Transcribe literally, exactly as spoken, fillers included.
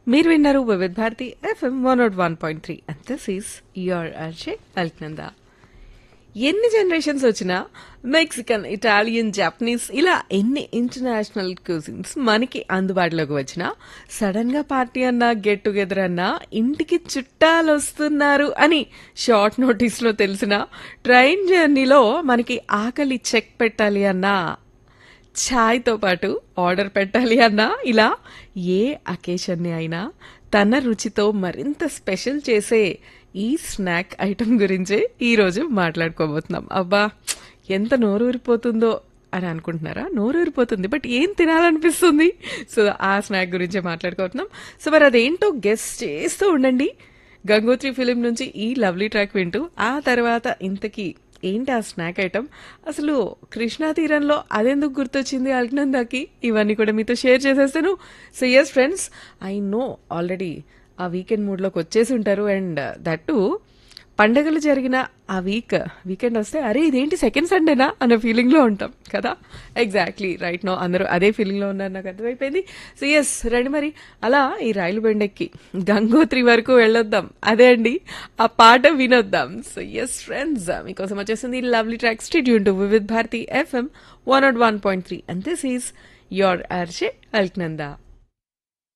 మీరు విన్నారు వివిధ Bharati FM one not one point three and this is your అర్షే Alaknanda. ఎన్ని జనరేషన్స్ వచ్చినా మెక్సికన్, ఇటాలియన్, జపనీస్ ఇలా ఎన్ని ఇంటర్నేషనల్ క్యూజిన్స్ మనకి అందుబాటులోకి వచ్చినా సడన్ గా పార్టీ అన్నా గెట్ టుగెదర్ అన్నా ఇంటికి చుట్టాలు వస్తున్నారు అని షార్ట్ నోటీస్ లో తెలిసిన ట్రైన్ జర్నీలో మనకి ఆకలి చెక్ పెట్టాలి అన్నా ఛాయ్తో పాటు ఆర్డర్ పెట్టాలి అన్నా ఇలా ఏ అకేషన్ని అయినా తన రుచితో మరింత స్పెషల్ చేసే ఈ స్నాక్ ఐటమ్ గురించే ఈరోజు మాట్లాడుకోబోతున్నాం. అబ్బా ఎంత నోరూరిపోతుందో అని అనుకుంటున్నారా? నోరూరిపోతుంది, బట్ ఏం తినాలనిపిస్తుంది? సో ఆ స్నాక్ గురించే మాట్లాడుకోబోతున్నాం. సో మరి అదేంటో గెస్ చేస్తూ ఉండండి. గంగోత్రి ఫిలిం నుంచి ఈ లవ్లీ ట్రాక్ వింటూ ఆ తర్వాత ఇంతకీ ఏంటి ఆ స్నాక్ ఐటమ్, అసలు కృష్ణా తీరంలో అదెందుకు గుర్తొచ్చింది అల్క్నందాకి, ఇవన్నీ కూడా మీతో షేర్ చేసేస్తాను. So yes friends, I know already ఆ వీకెండ్ మూడ్లోకి వచ్చేసి ఉంటారు. అండ్ దట్టు పండగలు జరిగిన ఆ వీక్ వీకెండ్ వస్తే అరే ఇదేంటి సెకండ్ సండేనా అన్న ఫీలింగ్లో ఉంటాం కదా. ఎగ్జాక్ట్లీ రైట్ నో అందరూ అదే ఫీలింగ్లో ఉన్నారు, నాకు అర్థమైపోయింది. సో ఎస్ రండి మరి అలా ఈ రైలు బెండెక్కి గంగోత్రి వరకు వెళ్ళొద్దాం. అదే అండి ఆ పాట వినొద్దాం. సో ఎస్ ఫ్రెండ్స్, మీకోసం వచ్చేసింది lovely track. State Yoon to Vividh Bharati FM one not one point three and this is your RJ Alaknanda.